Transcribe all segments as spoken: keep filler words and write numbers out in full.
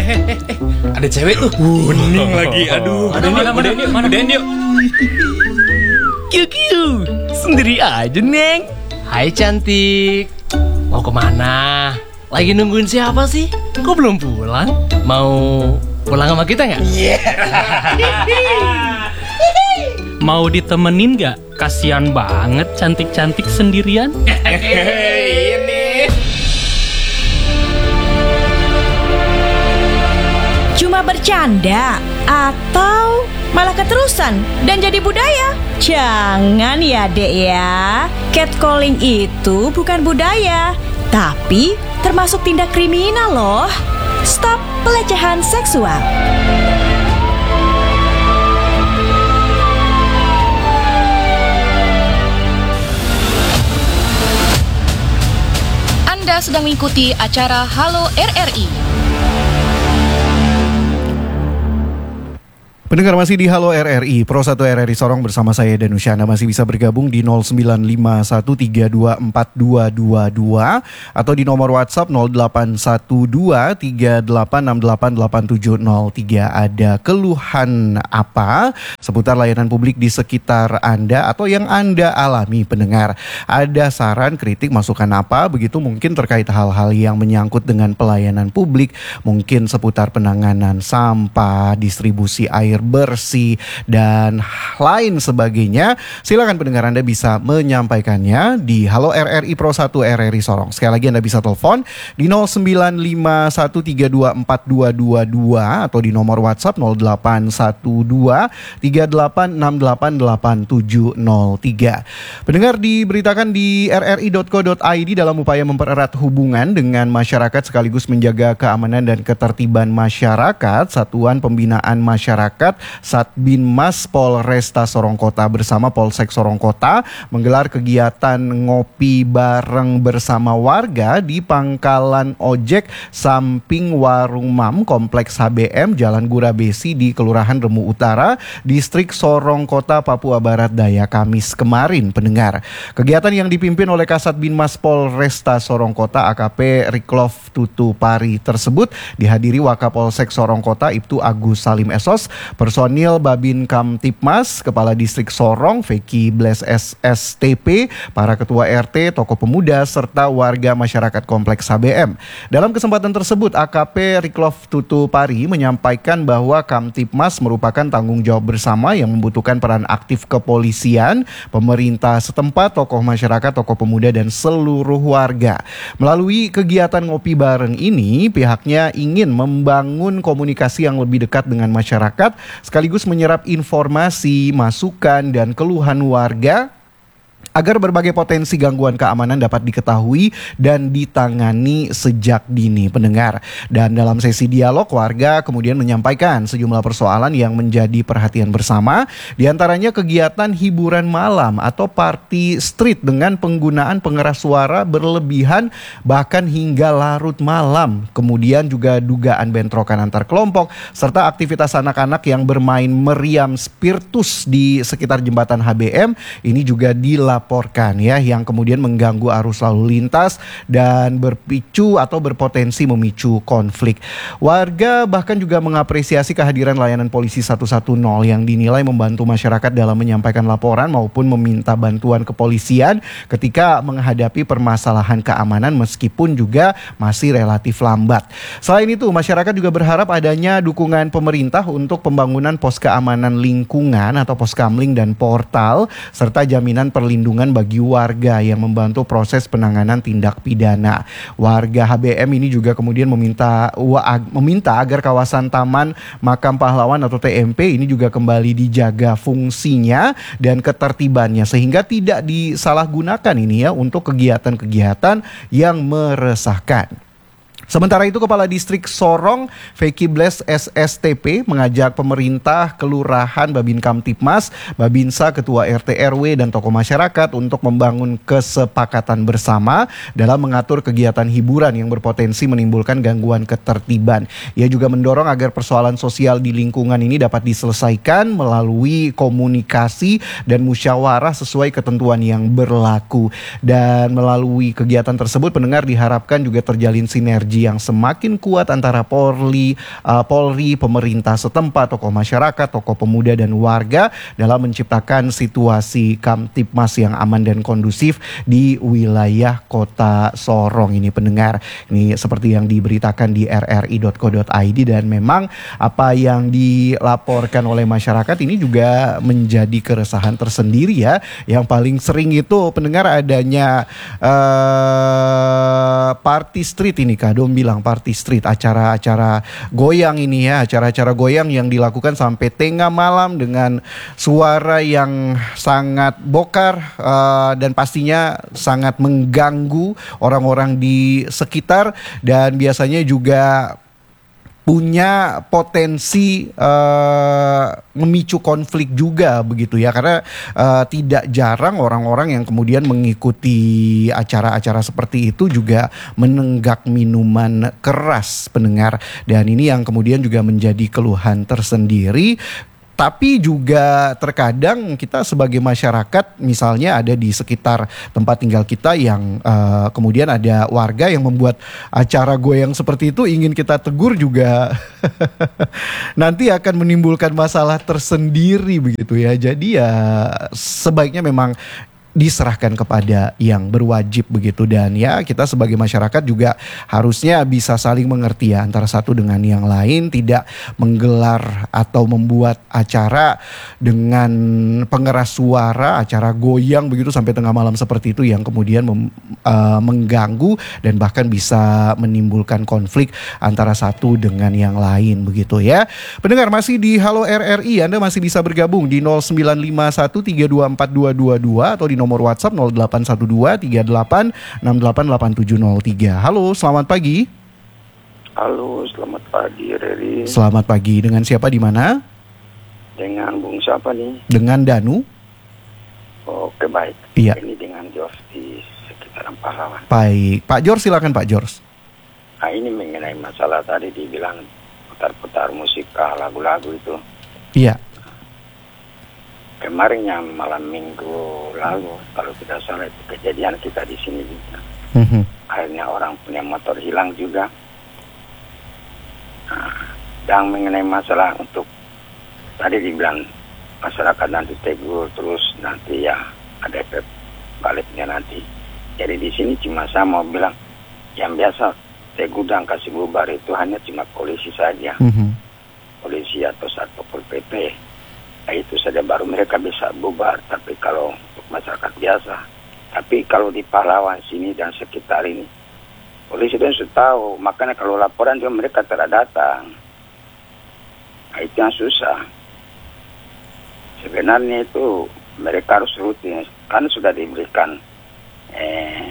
Ada cewek tuh. Bening lagi. Aduh. Mana mana mana yuk, mana yuk. Kiu-kiu, sendiri aja, Neng. Hai cantik. Mau kemana? Lagi nungguin siapa sih? Kok belum pulang? Mau pulang sama kita nggak? Yeah. Mau ditemenin nggak? Kasian banget cantik-cantik sendirian. Iya nih. Cuma bercanda atau malah keterusan dan jadi budaya? Jangan ya dek ya. Catcalling itu bukan budaya, tapi termasuk tindak kriminal loh. Stop pelecehan seksual. Anda sedang mengikuti acara Halo R R I. Pendengar masih di Halo R R I, Pro satu R R I Sorong bersama saya Danusya. Anda masih bisa bergabung di nol sembilan lima satu tiga dua empat dua dua dua atau di nomor WhatsApp nol delapan satu dua tiga delapan enam delapan delapan tujuh nol tiga. Ada keluhan apa seputar layanan publik di sekitar Anda atau yang Anda alami pendengar? Ada saran, kritik, masukan apa begitu mungkin terkait hal-hal yang menyangkut dengan pelayanan publik, mungkin seputar penanganan sampah, distribusi air bersih dan lain sebagainya. Silakan pendengar Anda bisa menyampaikannya di Halo R R I Pro satu R R I Sorong. Sekali lagi Anda bisa telepon di nol sembilan lima satu tiga dua empat dua dua dua atau di nomor WhatsApp nol delapan satu dua tiga delapan enam delapan delapan tujuh nol tiga. Pendengar, diberitakan di r r i dot co dot i d dalam upaya mempererat hubungan dengan masyarakat sekaligus menjaga keamanan dan ketertiban masyarakat, Satuan Pembinaan Masyarakat Satbinmas Polresta Sorong Kota bersama Polsek Sorong Kota menggelar kegiatan ngopi bareng bersama warga di pangkalan ojek samping Warung Mam Kompleks H B M Jalan Gurabesi di Kelurahan Remu Utara, Distrik Sorong Kota, Papua Barat Daya Kamis kemarin pendengar. Kegiatan yang dipimpin oleh Kasat Binmas Polresta Sorong Kota A K P Riklov Tutupari tersebut dihadiri Wakapolsek Sorong Kota Ibtu Agus Salim Esos, personil Babin Kamtipmas, Kepala Distrik Sorong, Veki Bles S S T P, para ketua R T, tokoh pemuda, serta warga masyarakat Kompleks H B M. Dalam kesempatan tersebut, A K P Riklov Tutupari menyampaikan bahwa Kamtipmas merupakan tanggung jawab bersama yang membutuhkan peran aktif kepolisian, pemerintah setempat, tokoh masyarakat, tokoh pemuda, dan seluruh warga. Melalui kegiatan ngopi bareng ini, pihaknya ingin membangun komunikasi yang lebih dekat dengan masyarakat, sekaligus menyerap informasi, masukan, dan keluhan warga agar berbagai potensi gangguan keamanan dapat diketahui dan ditangani sejak dini pendengar. Dan dalam sesi dialog, warga kemudian menyampaikan sejumlah persoalan yang menjadi perhatian bersama, diantaranya kegiatan hiburan malam atau party street dengan penggunaan pengeras suara berlebihan bahkan hingga larut malam, kemudian juga dugaan bentrokan antar kelompok, serta aktivitas anak-anak yang bermain meriam spiritus di sekitar jembatan H B M ini juga dilaporkan Laporkan ya, yang kemudian mengganggu arus lalu lintas dan berpicu atau berpotensi memicu konflik. Warga bahkan juga mengapresiasi kehadiran layanan polisi seratus sepuluh yang dinilai membantu masyarakat dalam menyampaikan laporan maupun meminta bantuan kepolisian ketika menghadapi permasalahan keamanan meskipun juga masih relatif lambat. Selain itu, masyarakat juga berharap adanya dukungan pemerintah untuk pembangunan pos keamanan lingkungan atau poskamling dan portal serta jaminan perlindungan bagi warga yang membantu proses penanganan tindak pidana. Warga H B M ini juga kemudian meminta meminta agar kawasan Taman Makam Pahlawan atau T M P ini juga kembali dijaga fungsinya dan ketertibannya sehingga tidak disalahgunakan ini ya untuk kegiatan-kegiatan yang meresahkan. Sementara itu, Kepala Distrik Sorong, Veki Bles S S T P mengajak pemerintah, kelurahan, Babin Kamtipmas, Babinsa, Ketua R T R W, dan tokoh masyarakat untuk membangun kesepakatan bersama dalam mengatur kegiatan hiburan yang berpotensi menimbulkan gangguan ketertiban. Ia juga mendorong agar persoalan sosial di lingkungan ini dapat diselesaikan melalui komunikasi dan musyawarah sesuai ketentuan yang berlaku. Dan melalui kegiatan tersebut, pendengar diharapkan juga terjalin sinergi sinergi yang semakin kuat antara Polri, uh, Polri, pemerintah setempat, tokoh masyarakat, tokoh pemuda dan warga dalam menciptakan situasi Kamtipmas yang aman dan kondusif di wilayah Kota Sorong ini pendengar. Ini seperti yang diberitakan di r r i dot co dot i d dan memang apa yang dilaporkan oleh masyarakat ini juga menjadi keresahan tersendiri ya. Yang paling sering itu pendengar adanya uh, party street ini, Kak Dom bilang party street, acara-acara goyang ini ya, acara-acara goyang yang dilakukan sampai tengah malam dengan suara yang sangat bokar uh, dan pastinya sangat mengganggu orang-orang di sekitar dan biasanya juga punya potensi uh, memicu konflik juga begitu ya, karena uh, tidak jarang orang-orang yang kemudian mengikuti acara-acara seperti itu juga menenggak minuman keras pendengar, dan ini yang kemudian juga menjadi keluhan tersendiri. Tapi juga terkadang kita sebagai masyarakat misalnya ada di sekitar tempat tinggal kita yang uh, kemudian ada warga yang membuat acara goyang seperti itu, ingin kita tegur juga nanti akan menimbulkan masalah tersendiri begitu ya. Jadi ya sebaiknya memang diserahkan kepada yang berwajib begitu, dan ya kita sebagai masyarakat juga harusnya bisa saling mengerti ya antara satu dengan yang lain, tidak menggelar atau membuat acara dengan pengeras suara, acara goyang begitu sampai tengah malam seperti itu yang kemudian mem, uh, mengganggu dan bahkan bisa menimbulkan konflik antara satu dengan yang lain begitu ya. Pendengar masih di Halo R R I, Anda masih bisa bergabung di nol sembilan lima satu tiga dua empat dua dua dua atau di nomor WhatsApp nol delapan satu dua tiga delapan enam delapan delapan tujuh nol tiga. Halo, selamat pagi. Halo, selamat pagi Reri. Selamat pagi. Dengan siapa di mana? Dengan Bung siapa nih? Dengan Danu. Oke, baik. Iya. Ini dengan George di sekitaran Pahlawan. Baik, Pak George silakan Pak George. Nah, ini mengenai masalah tadi dibilang putar-putar musik lagu-lagu itu. Iya. Kemarin yang malam minggu lalu, kalau tidak salah itu kejadian kita di sini juga. Mm-hmm. Akhirnya orang punya motor hilang juga. Nah, dan mengenai masalah untuk tadi dibilang masyarakat nanti tegur terus nanti ya ada efek baliknya nanti. Jadi di sini cuma saya mau bilang yang biasa tegur dan kasih bubar itu hanya cuma polisi saja. Mm-hmm. Polisi atau Satpol P P. Nah, itu saja baru mereka bisa bubar, tapi kalau untuk masyarakat biasa. Tapi kalau di Pahlawan sini dan sekitar ini, polisi dan sudah tahu, makanya kalau laporan juga mereka tidak datang. Nah, itu yang susah. Sebenarnya itu mereka harus rutin, kan sudah diberikan eh,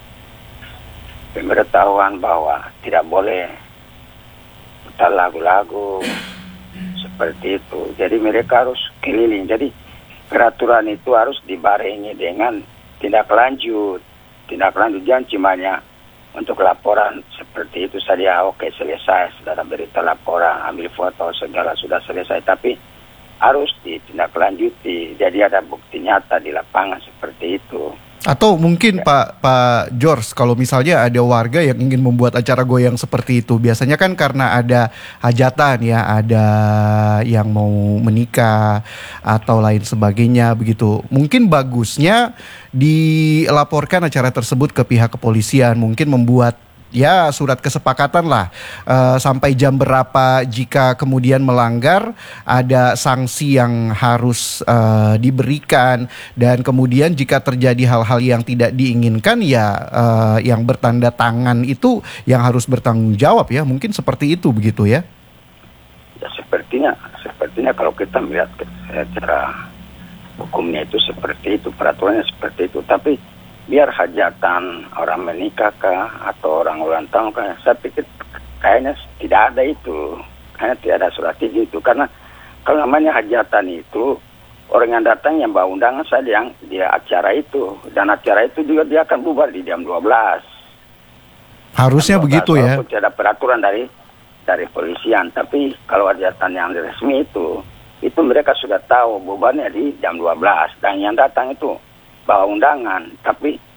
pemberitahuan bahwa tidak boleh putar lagu-lagu seperti itu. Jadi mereka harus keliling. Jadi peraturan itu harus dibarengi dengan tindak lanjut. Tindak lanjut jangan cumanya untuk laporan seperti itu saja. Oke, selesai, sudah ada berita laporan, ambil foto, segala sudah selesai. Tapi harus ditindaklanjuti. Jadi ada bukti nyata di lapangan seperti itu. Atau mungkin Pak Pak George, kalau misalnya ada warga yang ingin membuat acara goyang seperti itu, biasanya kan karena ada hajatan ya, ada yang mau menikah atau lain sebagainya begitu. Mungkin bagusnya dilaporkan acara tersebut ke pihak kepolisian, mungkin membuat ya surat kesepakatan lah uh, sampai jam berapa jika kemudian melanggar ada sanksi yang harus uh, diberikan, dan kemudian jika terjadi hal-hal yang tidak diinginkan ya uh, yang bertanda tangan itu yang harus bertanggung jawab ya, mungkin seperti itu begitu ya. Ya sepertinya, sepertinya kalau kita melihat secara hukumnya itu seperti itu, peraturannya seperti itu, tapi biar hajatan orang menikah kah atau orang ulang tahun kah, saya pikir kayaknya tidak ada itu, kayaknya tidak ada surat izin itu, karena kalau namanya hajatan itu orang yang datang yang bawa undangan saja yang dia acara itu, dan acara itu juga dia akan bubar di jam dua belas. Harusnya jam dua belas, begitu ya. Tidak ada peraturan dari dari polisian, tapi kalau hajatan yang resmi itu, itu mereka sudah tahu bubarnya di jam dua belas, dan yang datang itu bawa undangan, tapi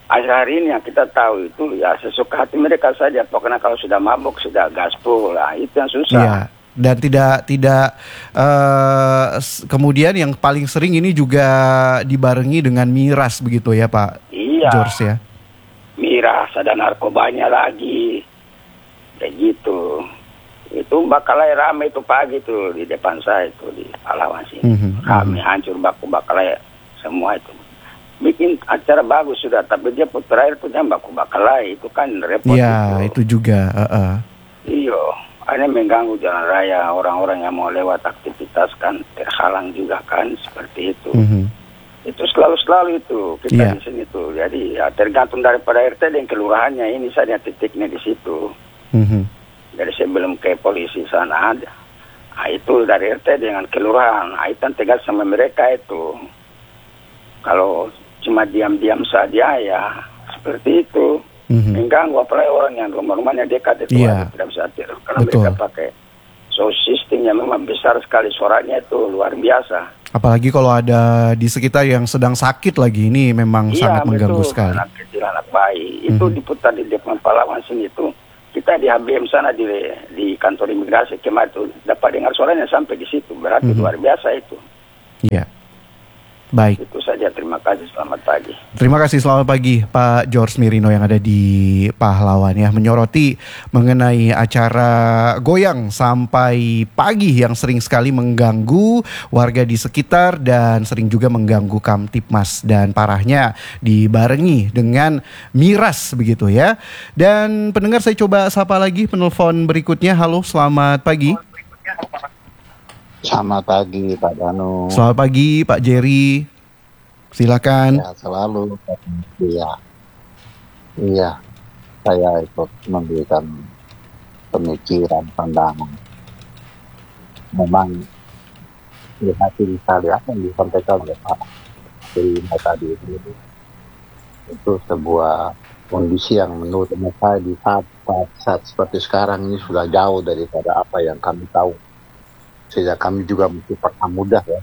akhir hari ini yang kita tahu itu ya sesuka hati mereka saja. Pokoknya kalau sudah mabuk sudah gaspol, lah itu yang susah. Iya. Dan tidak tidak uh, kemudian yang paling sering ini juga dibarengi dengan miras begitu ya Pak Iya. George ya. Miras, ada narkobanya lagi, kayak gitu. Itu bakalai rame itu pagi tuh di depan saya itu di Pahlawan sini. Mm-hmm. Kami hancur baku bakalai semua itu. Bikin acara bagus sudah, tapi dia pun terakhir punya baku bakalai itu kan repot. Iya itu. itu juga. Uh-uh. Iyo, hanya mengganggu jalan raya, orang-orang yang mau lewat aktivitas kan terhalang juga kan seperti itu. Mm-hmm. Itu selalu-selalu itu kita Yeah. di sini tuh. Jadi ya, tergantung daripada R T dan kelurahannya, ini saja titiknya di situ. Mm-hmm. Dari sebelum ke polisi sana ada. Nah, itu dari R T dengan kelurahan. Nah, itu tegas sama mereka itu. Kalau cuma diam-diam saja ya seperti itu. Mm-hmm. Mengganggu apalagi orang yang rumah-rumahnya dekat itu Iya. tidak bisa tidur. Karena Betul. mereka pakai sound system yang memang besar sekali, suaranya itu luar biasa. Apalagi kalau ada di sekitar yang sedang sakit lagi, ini memang Iya, sangat mengganggu betul. sekali. Anak kecil, anak bayi. Itu Mhm. diputar di depan Pahlawan sini itu. Kita di H B M sana di di kantor imigrasi kemarin itu dapat dengar suaranya sampai di situ. Berarti Mhm. luar biasa itu. Iya. Baik. Itu saja, terima kasih, selamat pagi. Terima kasih, selamat pagi Pak George Mirino yang ada di Pahlawan ya, menyoroti mengenai acara goyang sampai pagi yang sering sekali mengganggu warga di sekitar dan sering juga mengganggu Kamtipmas, dan parahnya dibarengi dengan miras begitu ya. Dan pendengar, saya coba sapa lagi penelpon berikutnya. Halo, selamat pagi. Selamat pagi Pak Danu. Selamat pagi Pak Jerry. Silakan. Ya, selalu. Iya. Iya. Saya ikut memberikan pemikiran, pandangan. Memang prihatin sekali apa yang disampaikan oleh Pak Jerry tadi itu. Itu sebuah kondisi yang menurut saya di saat, saat, saat seperti sekarang ini sudah jauh daripada apa yang kami tahu. Sehingga kami juga mesti permudah ya.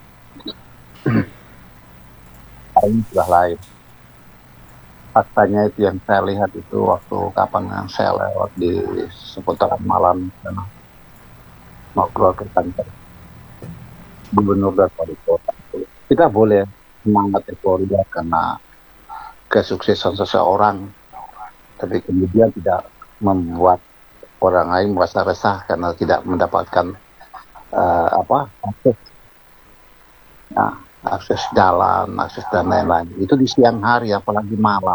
Ini sudah lain. Faktanya itu yang saya lihat itu waktu kapan yang saya lewat di seputaran malam sana, mau keluar ke kantor gubernur dan wali kota. Kita boleh semangat euforia karena kesuksesan seseorang, tapi kemudian tidak membuat orang lain merasa resah karena tidak mendapatkan Uh, apa akses, nah, akses jalan, akses dan lain-lain. Itu di siang hari, apalagi malam.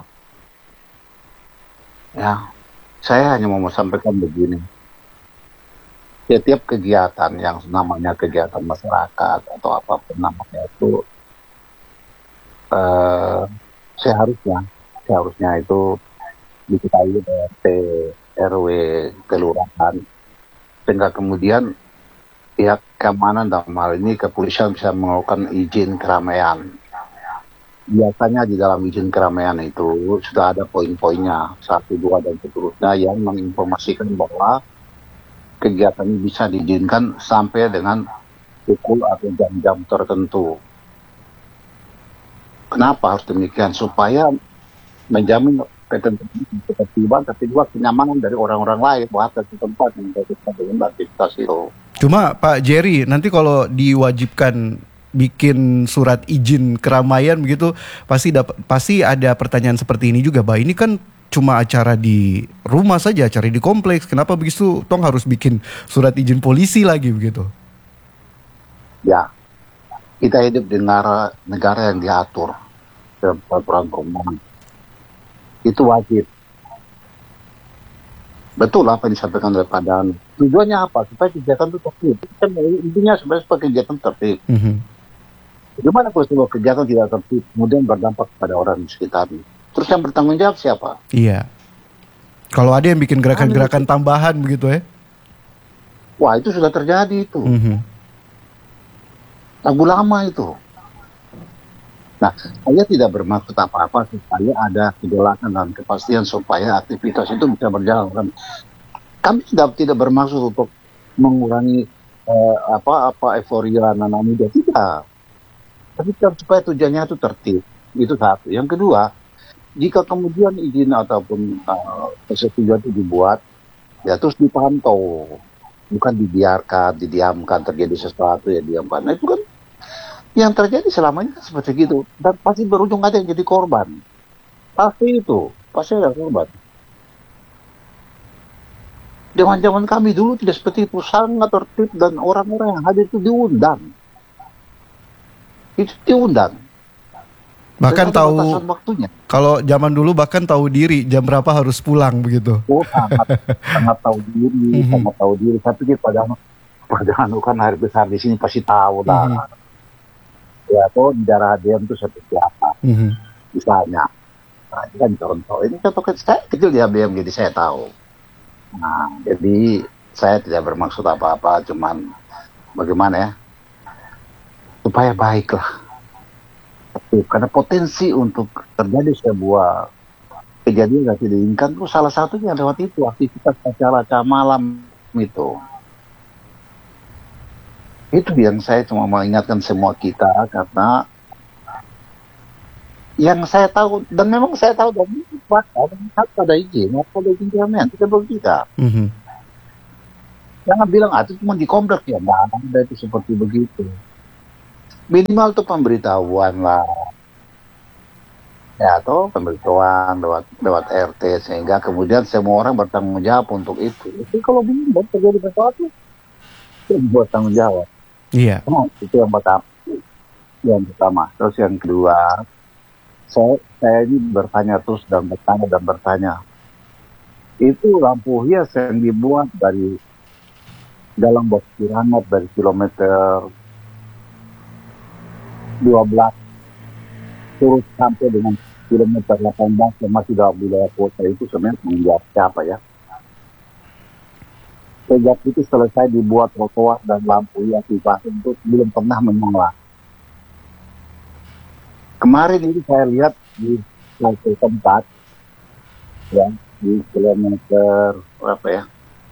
Ya, saya hanya mau sampaikan begini. Setiap kegiatan yang namanya kegiatan masyarakat atau apapun namanya itu, uh, seharusnya, seharusnya itu diketahui oleh R T, R W, kelurahan, sehingga kemudian pihak keamanan dalam hal ini kepolisian bisa melakukan izin keramaian. Biasanya di dalam izin keramaian itu sudah ada poin-poinnya, satu, dua, dan seterusnya yang menginformasikan bahwa kegiatan ini bisa diizinkan sampai dengan pukul atau jam-jam tertentu. Kenapa harus demikian? Supaya menjamin ketertiban, tapi juga kenyamanan dari orang-orang lain warga di tempat yang berkaitan dengan aktivitas itu. Cuma Pak Jerry, nanti kalau diwajibkan bikin surat izin keramaian begitu, pasti dapat pasti ada pertanyaan seperti ini juga, Pak. Ini kan cuma acara di rumah saja, acara di kompleks. Kenapa begitu tong harus bikin surat izin polisi lagi begitu? Ya, kita hidup di negara negara yang diatur dalam peraturan perundangan. Itu wajib. Betul apa yang disampaikan oleh Pak Dan. Tujuannya apa? Supaya kegiatan itu tertib. Kan intinya sebenarnya supaya kegiatan tertib. Mm-hmm. Bagaimana kalau sebuah kegiatan tidak tertib, kemudian berdampak kepada orang di sekitarnya? Terus yang bertanggung jawab siapa? Iya. Kalau ada yang bikin gerakan-gerakan tambahan begitu ya? Wah, itu sudah terjadi itu. Mm-hmm. Lagu lama itu. Nah, saya tidak bermaksud apa-apa supaya ada kejelasan dan kepastian supaya aktivitas itu bisa berjalan. Kami tidak tidak bermaksud untuk mengurangi eh, apa apa euforia anak-anak muda, tidak. Tapi kan supaya tujuannya itu tertib. Itu satu. Yang kedua, jika kemudian izin ataupun uh, persetujuan itu dibuat, ya terus dipantau, bukan dibiarkan, didiamkan, terjadi sesuatu ya diamkan. Nah itu kan yang terjadi selamanya seperti gitu, dan pasti berujung ada yang jadi korban. Pasti itu, pasti ada korban. Zaman-zaman kami dulu tidak seperti itu, sangat tertib dan orang-orang yang hadir itu diundang. Itu diundang. Bahkan Dan ada tahu batasan waktunya. kalau zaman dulu bahkan tahu diri jam berapa harus pulang begitu. Oh, sangat, sangat tahu diri, Mhm. sangat tahu diri. Saya pikir padahal padahal kan hari besar di sini pasti tahu lah. Mhm. Ya, atau di daerah Adiam itu seperti apa, Mhm. misalnya. Nah, ini kan contoh. Ini contoh kecil, saya kecil di A B M, jadi saya tahu. Nah, jadi saya tidak bermaksud apa-apa, cuman bagaimana ya, supaya baiklah. Karena potensi untuk terjadi sebuah kejadian yang tidak diinginkan itu salah satunya lewat itu, aktivitas acara-acara malam itu. Itu yang saya cuma mengingatkan semua kita, karena yang saya tahu, dan memang saya tahu dan itu fakta, dan harus ada izin, harus ada izin keramaian, kita bertiga. Mhm. Jangan bilang, ah itu cuma di komplek ya, nggak ada itu seperti begitu. Minimal tuh pemberitahuan lah. Ya, atau pemberitahuan lewat lewat R T, sehingga kemudian semua orang bertanggung jawab untuk itu. Jadi kalau begini terjadi sesuatu, itu buat tanggung jawab. Iya. Nah, itu yang pertama. Yang pertama. Terus yang kedua, saya saya ini bertanya terus dan bertanya dan bertanya. Itu lampu hias yang dibuat dari dalam bos pirangat dari kilometer dua belas terus sampai dengan kilometer delapan belas yang masih dalam wilayah kota itu sebenarnya menjawab siapa ya? Sejak itu selesai dibuat trotoar dan lampu hias dipasang itu belum pernah menyala. Kemarin ini saya lihat di suatu tempat ya di kilometer berapa ya?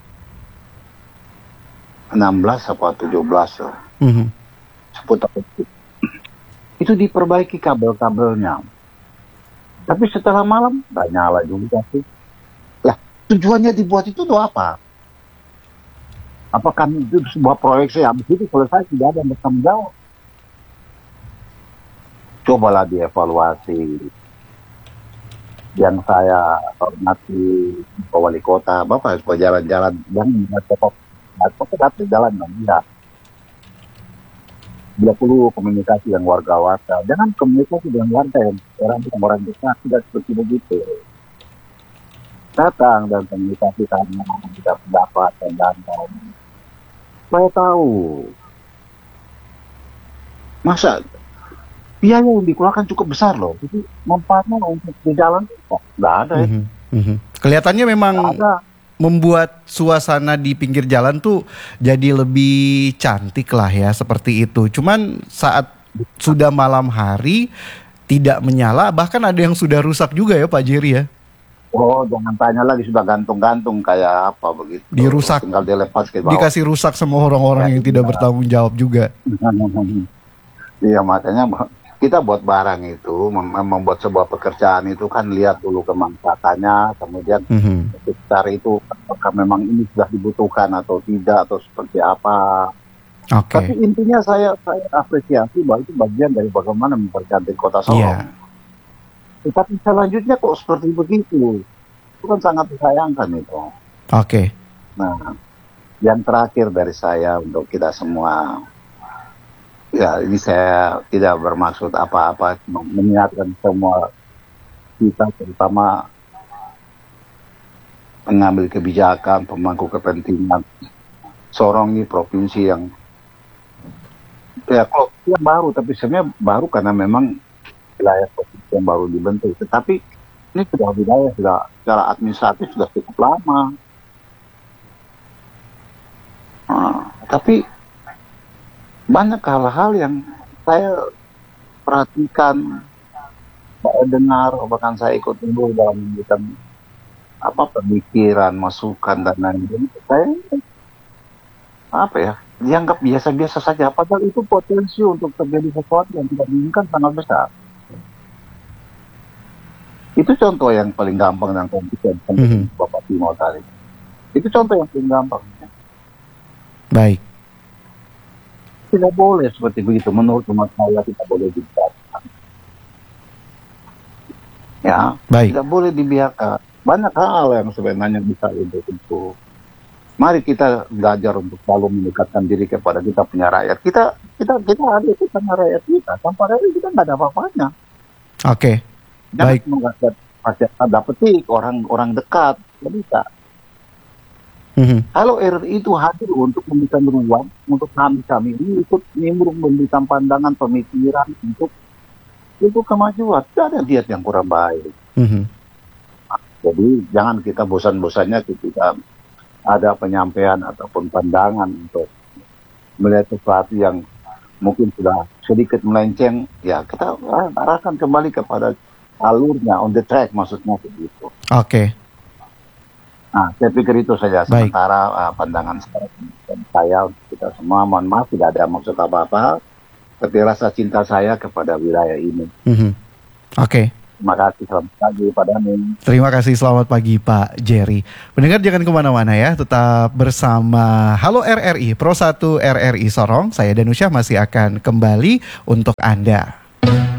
enam belas atau tujuh belas lah. Mhm. Seputar itu. Itu diperbaiki kabel-kabelnya. Tapi setelah malam nggak nyala juga sih. Lah, tujuannya dibuat itu tuh apa? Apakah itu sebuah proyek saya habis itu selesai tidak ada yang bertanggung jawab? Cobalah dievaluasi. Yang saya hormati Pak Wali Kota, Bapak harus jalan-jalan, jangan melihat pokok, pokok datang jalan dong, tidak. Bila perlu komunikasi dengan warga-warga, jangan komunikasi dengan warga yang orang orang besar tidak seperti begitu. Datang dan komunikasi karena tidak pendapat dan dan saya tahu. Masa biaya yang dikeluarkan cukup besar loh. Jadi manfaatnya untuk di jalan kok nggak ada ya. Mhm. Mhm. Kelihatannya memang Nggak ada. membuat suasana di pinggir jalan tuh jadi lebih cantik lah ya seperti itu. Cuman saat sudah malam hari tidak menyala, bahkan ada yang sudah rusak juga ya Pak Jerry ya. Oh, jangan tanya lagi, sudah gantung-gantung kayak apa begitu. Dirusak. Tinggal dilepas ke bawah. Dikasih rusak sama orang-orang yang tidak bertanggung jawab juga. Iya, makanya kita buat barang itu, mem- membuat sebuah pekerjaan itu kan lihat dulu kemanfaatannya, kemudian Mhm. sekitar itu apakah memang ini sudah dibutuhkan atau tidak, atau seperti apa. Oke. Tapi intinya saya saya apresiasi bahwa itu bagian dari bagaimana mempercantik kota Sorong. Iya. Tetapi selanjutnya kok seperti begitu, itu kan sangat disayangkan itu. Oke. Nah, yang terakhir dari saya untuk kita semua, ya ini saya tidak bermaksud apa-apa, cuma mengingatkan semua kita, terutama pengambil kebijakan, pemangku kepentingan. Sorong ini provinsi yang ya kalau yang baru, tapi sebenarnya baru karena memang wilayah provinsi yang baru dibentuk. Tetapi ini sudah wilayah, sudah secara administratif sudah cukup lama. Nah, tapi banyak hal-hal yang saya perhatikan, saya dengar, bahkan saya ikut dulu dalam memberikan apa pemikiran, masukan dan lain-lain. Saya apa ya, dianggap biasa-biasa saja, padahal itu potensi untuk terjadi sesuatu yang tidak diinginkan sangat besar. Itu contoh yang paling gampang dan konsisten Mhm. Bapak Timo tadi. Itu contoh yang paling gampang. Baik. Tidak boleh seperti begitu. Menurut teman saya tidak boleh dibiarkan. Ya, Baik. tidak boleh dibiarkan. Banyak hal yang sebenarnya bisa untuk itu. Mari kita belajar untuk selalu mendekatkan diri kepada kita punya rakyat. Kita kita kita ada itu sama rakyat kita. Tanpa rakyat kita nggak ada apa-apanya. Oke. Jangan Baik. cuma rakyat ada petik orang-orang dekat. Tidak bisa. Mhm. Kalau R R I itu hadir untuk memberikan ruang untuk kami-kami ini ikut nimbrung memberikan pandangan pemikiran untuk untuk kemajuan. Tidak ada diet yang kurang baik. Mhm. Jadi jangan kita bosan-bosannya ketika ada penyampaian ataupun pandangan untuk melihat sesuatu yang mungkin sudah sedikit melenceng. Ya kita arahkan kembali kepada alurnya, on the track maksudnya begitu. Oke. Nah, saya pikir itu saja Baik. sementara uh, pandangan saya untuk kita semua. Mohon maaf tidak ada maksud apa-apa, tapi rasa cinta saya kepada wilayah ini. Mhm. Oke. Terima kasih, selamat pagi Pak Danin. Terima kasih, selamat pagi Pak Jerry. Pendengar jangan kemana-mana ya, tetap bersama Halo R R I, Pro satu R R I Sorong. Saya Danusyah masih akan kembali untuk Anda.